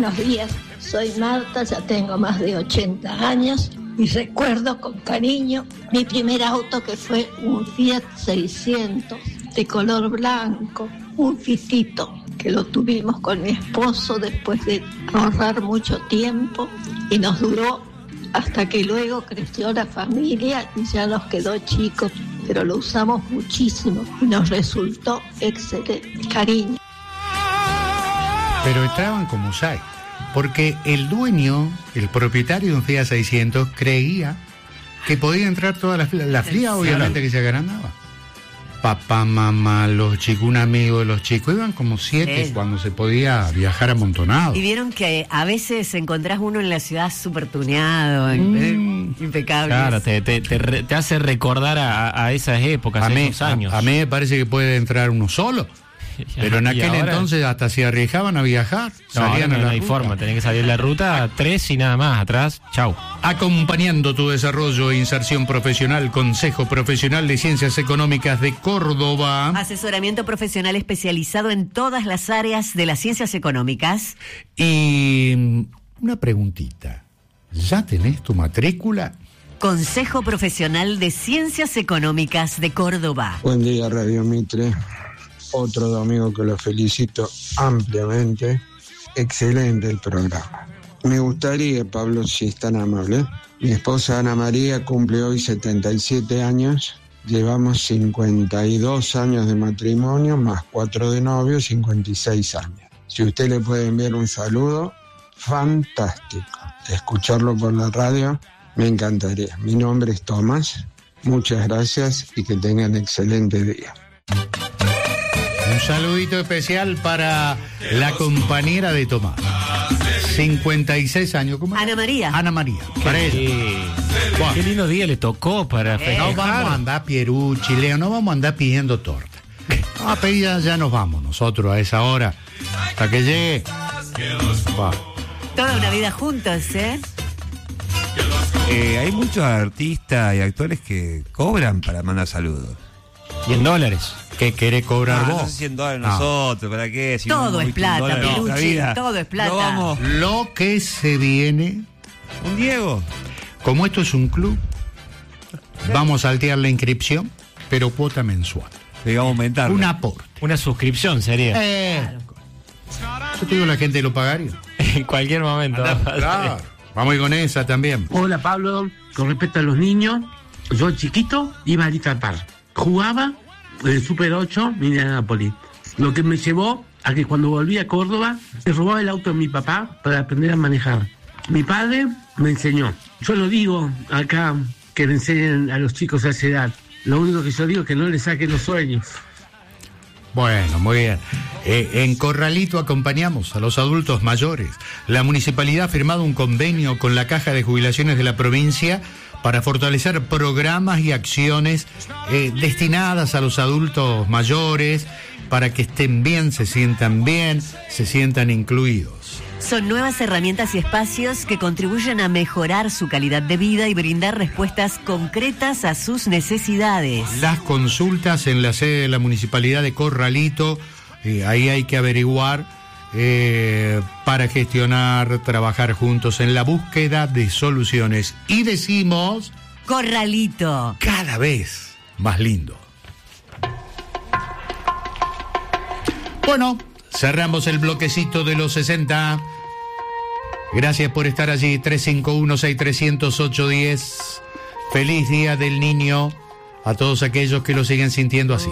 Buenos días, soy Marta, ya tengo más de 80 años y recuerdo con cariño mi primer auto, que fue un Fiat 600 de color blanco, un fitito, que lo tuvimos con mi esposo después de ahorrar mucho tiempo y nos duró hasta que luego creció la familia y ya nos quedó chico, pero lo usamos muchísimo y nos resultó excelente. Cariño. Pero entraban como Usai, porque el dueño, el propietario de un Fiat 600, creía que podía entrar toda la fila, obviamente que se agrandaba. Papá, mamá, los chicos, un amigo de los chicos, iban como 7 cuando se podía viajar amontonado. Y vieron que a veces encontrás uno en la ciudad súper tuneado, impecable. Claro, te hace recordar a esas épocas, a esos años. A mí me parece que puede entrar uno solo. Pero en aquel entonces hasta se arriesgaban a viajar. Salían a la hay ruta. forma, tenés que salir de la ruta 3 y nada más, atrás, chau. Acompañando tu desarrollo e inserción profesional, Consejo Profesional de Ciencias Económicas de Córdoba. Asesoramiento profesional especializado en todas las áreas de las ciencias económicas. Y una preguntita, ¿ya tenés tu matrícula? Consejo Profesional de Ciencias Económicas de Córdoba. Buen día, Radio Mitre. Otro domingo que lo felicito ampliamente. Excelente el programa. Me gustaría, Pablo, si es tan amable, mi esposa Ana María cumple hoy 77 años. Llevamos 52 años de matrimonio, más 4 de novio, 56 años. Si usted le puede enviar un saludo, fantástico. Escucharlo por la radio, me encantaría. Mi nombre es Tomás. Muchas gracias y que tengan excelente día. Un saludito especial para la compañera de Tomás. 56 años. ¿Cómo? Ana María. Ana María. Para ella. Qué lindo día le tocó para festejar. No vamos a andar Pierucci, Leo, no vamos a andar pidiendo torta. Vamos a pedir, ya nos vamos nosotros a esa hora. Hasta que llegue. Toda una vida juntos, ¿eh? Hay muchos artistas y actores que cobran para mandar saludos. Y en dólares. ¿Qué querés cobrar vos? No sé si en dólares nosotros, ¿para qué? Si todo es plata, Pierucci, no, todo es plata. No vamos. Lo que se viene. Un Diego. Como esto es un club, vamos a saltear la inscripción, pero cuota mensual. Le vamos a aumentar. Un aporte. Una suscripción sería. Yo te digo, la gente lo pagaría. En cualquier momento. Claro. Vamos a ir con esa también. Hola, Pablo. Con respecto a los niños, yo chiquito iba a Little Park. Jugaba en el Super 8 Minneapolis. Lo que me llevó a que cuando volví a Córdoba, me robaba el auto de mi papá para aprender a manejar. Mi padre me enseñó. Yo no digo acá que le enseñen a los chicos a esa edad. Lo único que yo digo es que no les saquen los sueños. Bueno, muy bien. En Corralito acompañamos a los adultos mayores. La municipalidad ha firmado un convenio con la Caja de Jubilaciones de la provincia para fortalecer programas y acciones destinadas a los adultos mayores, para que estén bien, se sientan incluidos. Son nuevas herramientas y espacios que contribuyen a mejorar su calidad de vida y brindar respuestas concretas a sus necesidades. Las consultas en la sede de la Municipalidad de Corralito, ahí hay que averiguar para gestionar, trabajar juntos en la búsqueda de soluciones. Y decimos... Corralito. Cada vez más lindo. Bueno, cerramos el bloquecito de los 60. Gracias por estar allí. 351-6308-10. Feliz Día del Niño a todos aquellos que lo siguen sintiendo así.